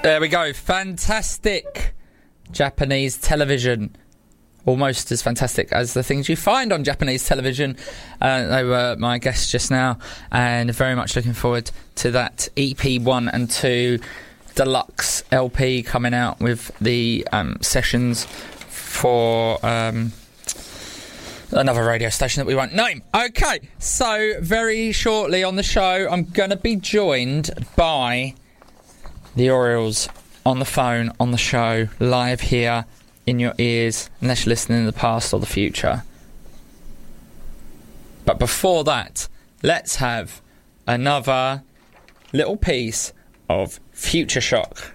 There we go. Fantastic Japanese television. Almost as fantastic as the things you find on Japanese television. They were my guests just now, and very much looking forward to that EP 1 and 2 deluxe LP coming out with the sessions for another radio station that we won't name. Okay, so very shortly on the show, I'm going to be joined by the Orioles on the phone, on the show, live here in your ears, unless you're listening in the past or the future. But before that, let's have another little piece of Future Shock.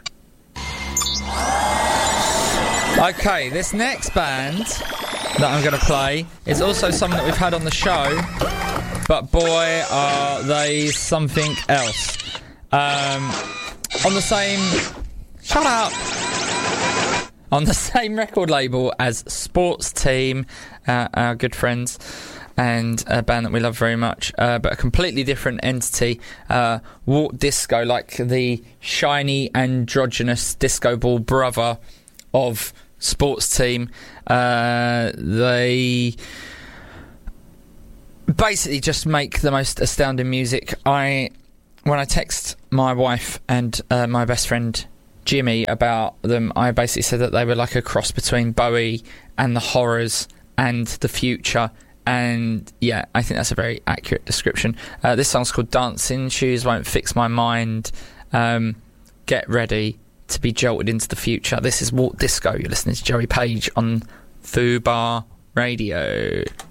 Okay, this next band that I'm going to play is also something that we've had on the show, but boy, are they something else. On the same... Shut up! On the same record label as Sports Team, our good friends, and a band that we love very much, but a completely different entity, Warp Disco, like the shiny, androgynous disco ball brother of Sports Team. They basically just make the most astounding music. When I text my wife and my best friend Jimmy about them, I basically said that they were like a cross between Bowie and the Horrors and the Future, and yeah, I think that's a very accurate description. This song's called Dancing Shoes Won't Fix My Mind. Get ready to be jolted into the future. This is Warp Disco. You're listening to Joey Page on Fubar Radio.